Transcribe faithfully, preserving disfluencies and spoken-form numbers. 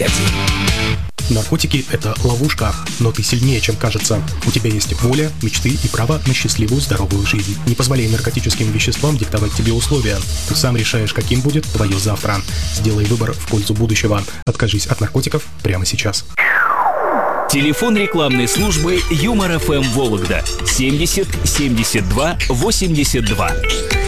один. Наркотики – это ловушка, но ты сильнее, чем кажется. У тебя есть воля, мечты и право на счастливую, здоровую жизнь. Не позволяй наркотическим веществам диктовать тебе условия. Ты сам решаешь, каким будет твое завтра. Сделай выбор в пользу будущего. Откажись от наркотиков прямо сейчас. Телефон рекламной службы Юмор эф эм Вологда семьдесят семьдесят два восемьдесят два.